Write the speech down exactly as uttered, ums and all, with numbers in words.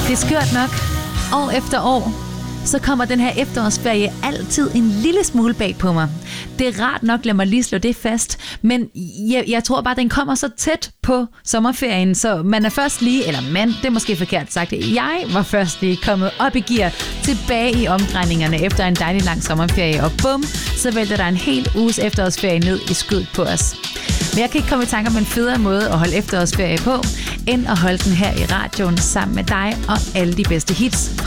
Det er skørt nok. År efter år, så kommer den her efterårsferie altid en lille smule bag på mig. Det er rart nok, lad mig lige slå det fast, men jeg, jeg tror bare, den kommer så tæt på sommerferien, så man er først lige, eller man, det er måske forkert sagt, jeg var først lige kommet op i gear, tilbage i omdrejningerne efter en dejlig lang sommerferie, og bum, så vælter der en hel uges efterårsferie ned i skødet på os. Men jeg kan ikke komme i tanke om en federe måde at holde efterårsferie på, end at holde den her i radioen sammen med dig og alle de bedste hits fra